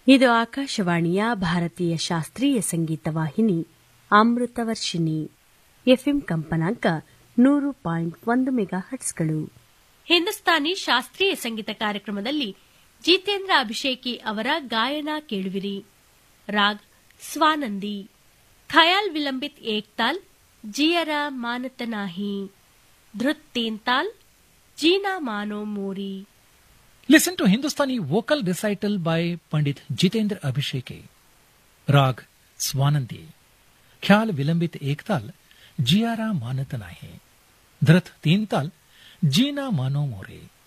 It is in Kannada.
ಇದು ಆಕಾಶವಾಣಿಯ ಭಾರತೀಯ ಶಾಸ್ತ್ರೀಯ ಸಂಗೀತ ವಾಹಿನಿ ಅಮೃತವರ್ಷಿಣಿ ಎಫ್ಎಂ ಕಂಪನಾಂಕ 100.1 ಮೆಗಾಹರ್ಟ್ಸ್ಗಳು. ಹಿಂದೂಸ್ತಾನಿ ಶಾಸ್ತ್ರೀಯ ಸಂಗೀತ ಕಾರ್ಯಕ್ರಮದಲ್ಲಿ ಜಿತೇಂದ್ರ ಅಭಿಷೇಕಿ ಅವರ ಗಾಯನ ಕೇಳುವಿರಿ. ರಾಗ್ ಸ್ವಾನಂದಿ, ಖಯಾಲ್ ವಿಲಂಬಿತ್ ಏಕ್ ತಾಲ್, ಜಿಯರ ಮಾನತ ನಾಹಿ, ಧೃತ್ ತೀನ್ ತಾಲ್, ಜೀನಾ ಮಾನೋ ಮೋರಿ. Listen to Hindustani vocal recital by Pandit Jitendra Abhisheki. Rag Swanandi, Khyal Vilambit Ektal, Jiara Manat Nahi, Dhrat Teen Tal, Jeena Mano More.